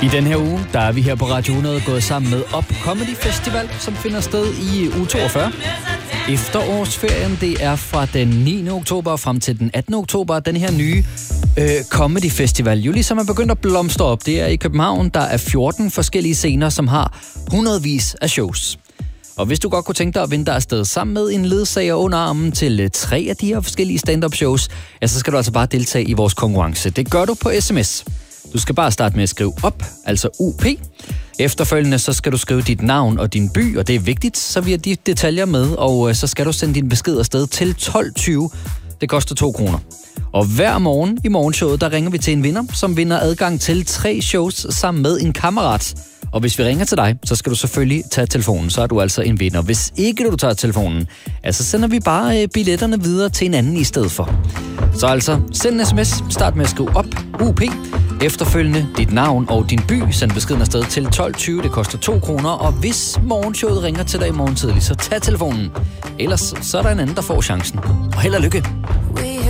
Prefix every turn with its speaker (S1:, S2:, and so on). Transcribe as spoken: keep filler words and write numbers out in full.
S1: I den her uge, der er vi her på Radio hundrede gået sammen med Up Comedy Festival, som finder sted i uge toogfyrre. Efterårsferien, det er fra den niende oktober frem til den attende oktober. Den her nye øh, Comedy Festival, jo ligesom er begyndt at blomstre op. Det er i København, der er fjorten forskellige scener, som har hundredvis af shows. Og hvis du godt kunne tænke dig at vinde dig afsted sammen med en ledsager under armen til tre af de her forskellige stand-up shows, ja, så skal du altså bare deltage i vores konkurrence. Det gør du på sms. Du skal bare starte med at skrive op, altså U P. Efterfølgende så skal du skrive dit navn og din by, og det er vigtigt, så vi har de detaljer med, og så skal du sende din besked afsted til tolv tyve. Det koster to kroner. Og hver morgen i morgenshowet, der ringer vi til en vinder, som vinder adgang til tre shows sammen med en kammerat. Og hvis vi ringer til dig, så skal du selvfølgelig tage telefonen, så er du altså en vinder. Hvis ikke du tager telefonen, ja, så sender vi bare billetterne videre til en anden i stedet for. Så altså, send en sms, start med at skrive op, U P, efterfølgende dit navn og din by, send beskeden afsted til tolv tyve, det koster to kroner, og hvis morgenshowet ringer til dig i morgen tidlig, så tag telefonen. Ellers så er der en anden, der får chancen. Og held og lykke!